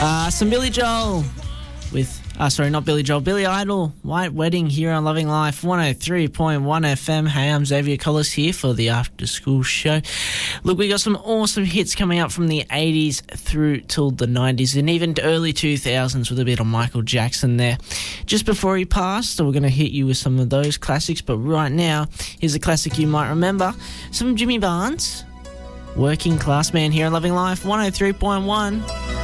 Some Billy Joel with, not Billy Joel, Billy Idol, White Wedding here on Loving Life 103.1 FM. Hey, I'm Xavier Collis here for the After School Show. Look, we got some awesome hits coming up from the 80s through till the 90s and even early 2000s with a bit of Michael Jackson there. Just before he passed, so we're going to hit you with some of those classics, but right now, here's a classic you might remember. Some Jimmy Barnes, Working Class Man here on Loving Life 103.1.